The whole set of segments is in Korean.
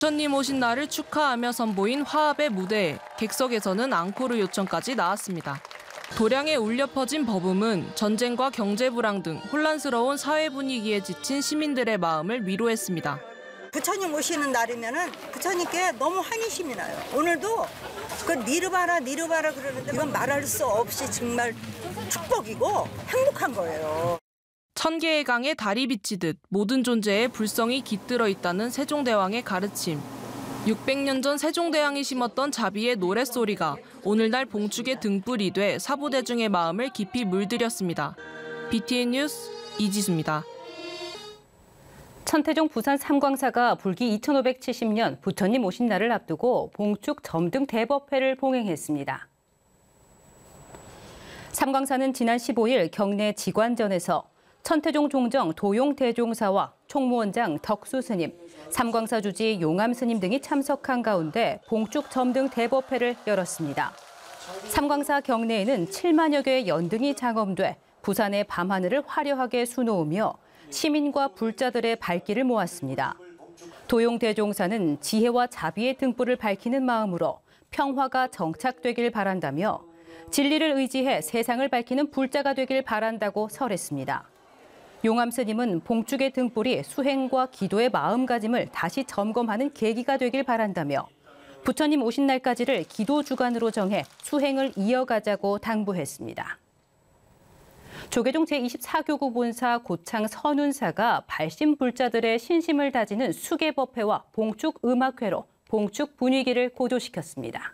부처님 오신 날을 축하하며 선보인 화합의 무대에 객석에서는 앙코르 요청까지 나왔습니다. 도량에 울려 퍼진 버금은 전쟁과 경제 불황 등 혼란스러운 사회 분위기에 지친 시민들의 마음을 위로했습니다. 부처님 오시는 날이면은 부처님께 너무 환희심이 나요. 오늘도 그 니르바라 그러는데 이건 말할 수 없이 정말 축복이고 행복한 거예요. 천 개의 강에 달이 비치듯 모든 존재에 불성이 깃들어 있다는 세종대왕의 가르침. 600년 전 세종대왕이 심었던 자비의 노랫소리가 오늘날 봉축의 등불이 돼 사부대중의 마음을 깊이 물들였습니다. BTN 뉴스 이지수입니다. 천태종 부산 삼광사가 불기 2570년 부처님 오신 날을 앞두고 봉축 점등 대법회를 봉행했습니다. 삼광사는 지난 15일 경내 직관전에서 천태종 종정 도용 대종사와 총무원장 덕수 스님, 삼광사 주지 용암 스님 등이 참석한 가운데 봉축 점등 대법회를 열었습니다. 삼광사 경내에는 7만여 개의 연등이 장엄돼 부산의 밤하늘을 화려하게 수놓으며 시민과 불자들의 발길을 모았습니다. 도용 대종사는 지혜와 자비의 등불을 밝히는 마음으로 평화가 정착되길 바란다며 진리를 의지해 세상을 밝히는 불자가 되길 바란다고 설했습니다. 용암 스님은 봉축의 등불이 수행과 기도의 마음가짐을 다시 점검하는 계기가 되길 바란다며 부처님 오신 날까지를 기도 주간으로 정해 수행을 이어가자고 당부했습니다. 조계종 제24교구 본사 고창 선운사가 발심 불자들의 신심을 다지는 수계법회와 봉축 음악회로 봉축 분위기를 고조시켰습니다.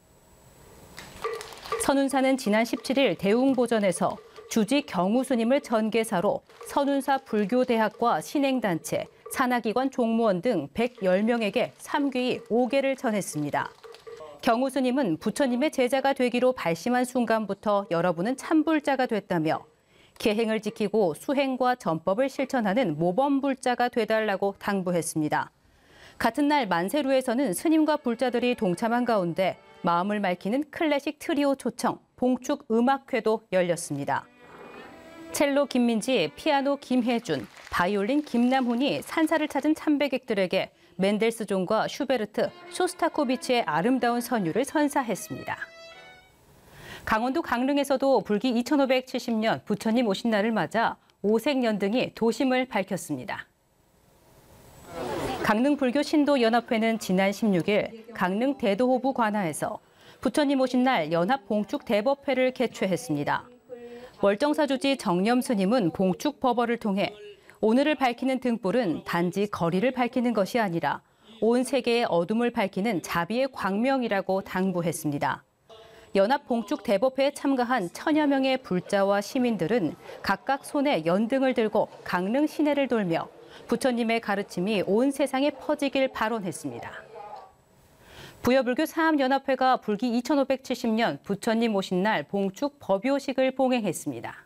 선운사는 지난 17일 대웅보전에서 주지 경우 스님을 전계사로 선운사 불교대학과 신행단체, 산하기관 종무원 등 110명에게 삼귀이 5개를 전했습니다. 경우 스님은 부처님의 제자가 되기로 발심한 순간부터 여러분은 참불자가 됐다며 계행을 지키고 수행과 전법을 실천하는 모범불자가 되달라고 당부했습니다. 같은 날 만세루에서는 스님과 불자들이 동참한 가운데 마음을 밝히는 클래식 트리오 초청, 봉축 음악회도 열렸습니다. 첼로 김민지, 피아노 김혜준, 바이올린 김남훈이 산사를 찾은 참배객들에게 멘델스존과 슈베르트, 쇼스타코비치의 아름다운 선율을 선사했습니다. 강원도 강릉에서도 불기 2570년 부처님 오신 날을 맞아 오색연등이 도심을 밝혔습니다. 강릉불교 신도연합회는 지난 16일 강릉 대도호부 관하에서 부처님 오신 날 연합 봉축 대법회를 개최했습니다. 월정사 주지 정념 스님은 봉축 법어를 통해 오늘을 밝히는 등불은 단지 거리를 밝히는 것이 아니라 온 세계의 어둠을 밝히는 자비의 광명이라고 당부했습니다. 연합 봉축 대법회에 참가한 1000여 명의 불자와 시민들은 각각 손에 연등을 들고 강릉 시내를 돌며 부처님의 가르침이 온 세상에 퍼지길 발언했습니다. 부여불교 사암연합회가 불기 2570년 부처님 오신 날 봉축 법요식을 봉행했습니다.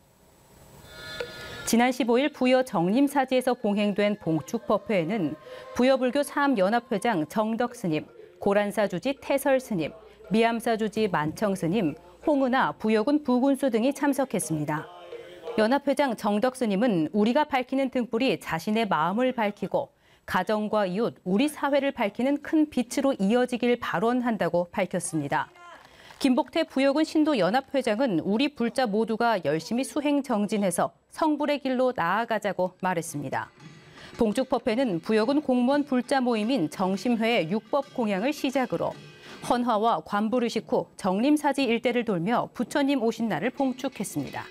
지난 15일 부여 정림사지에서 봉행된 봉축법회에는 부여불교 사암연합회장 정덕 스님, 고란사 주지 태설 스님, 미암사 주지 만청 스님, 홍은아 부여군 부군수 등이 참석했습니다. 연합회장 정덕 스님은 우리가 밝히는 등불이 자신의 마음을 밝히고 가정과 이웃, 우리 사회를 밝히는 큰 빛으로 이어지길 발언한다고 밝혔습니다. 김복태 부여군 신도연합회장은 우리 불자 모두가 열심히 수행 정진해서 성불의 길로 나아가자고 말했습니다. 봉축법회는 부여군 공무원 불자 모임인 정심회의 육법 공양을 시작으로 헌화와 관부르식 후 정림사지 일대를 돌며 부처님 오신 날을 봉축했습니다.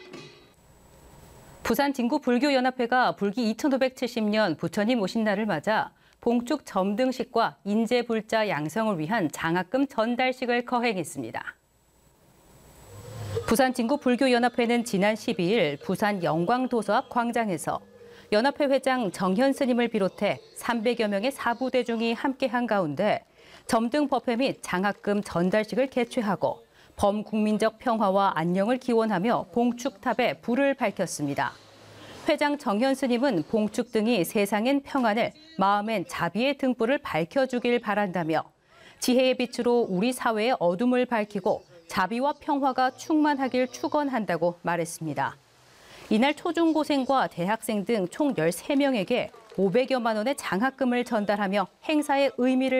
부산 진구 불교연합회가 불기 2570년 부처님 오신 날을 맞아 봉축 점등식과 인재불자 양성을 위한 장학금 전달식을 거행했습니다. 부산 진구 불교연합회는 지난 12일 부산 영광도서 앞 광장에서 연합회 회장 정현 스님을 비롯해 300여 명의 사부대중이 함께한 가운데 점등법회 및 장학금 전달식을 개최하고 범국민적 평화와 안녕을 기원하며 봉축탑에 불을 밝혔습니다. 회장 정현 스님은 봉축 등이 세상엔 평안을, 마음엔 자비의 등불을 밝혀주길 바란다며 지혜의 빛으로 우리 사회의 어둠을 밝히고 자비와 평화가 충만하길 축원한다고 말했습니다. 이날 초중고생과 대학생 등 총 13명에게 500여만 원의 장학금을 전달하며 행사의 의미를